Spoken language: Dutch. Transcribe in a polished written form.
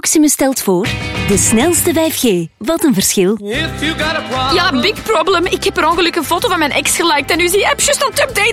Proximus stelt voor de snelste 5G. Wat een verschil. Ja, big problem. Ik heb per ongeluk een foto van mijn ex geliked en nu is die app juist aan het updaten.